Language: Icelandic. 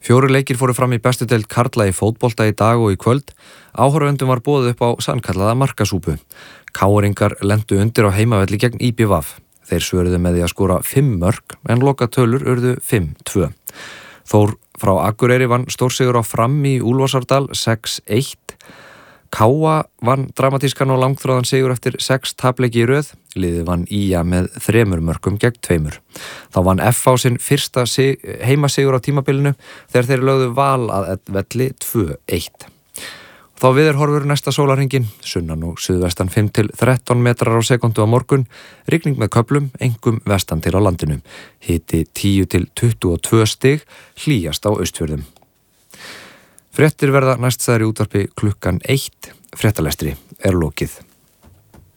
4 leikir fóru fram í bestu deild karla í fótbolta í dag og í kvöld. Áhorfendum var boðið upp á sannkallaða markasúpu. KR-ingar lentu undir á heimavelli gegn IBVF. Þeir svöruðu með því að skora 5 mörk en lokatölur urðu 5-2. Þór frá Akureyri vann stórsigur á Fram í Úlfarsárdal 6-1. Káa vann dramatískan og langþráðan sigur eftir 6 tapleiki í röð. Liðið vann ÍA með 3 mörkum gegn 2. Þá vann FH sinn fyrsta heimasigur á tímabilinu þegar þeir lögðu Val að velli 2-1. Þá veðurhorfur næsta sólarhringinn, sunnan og suðvestan 5-13 metrar á sekundu á morgun, rigning með köflum, einkum vestan til á landinu. Hiti 10-22 stig, hlýjast á Austfjörðum. Fréttir verða næststæðar í útvarpi klukkan 1. Fréttalestri er lokið.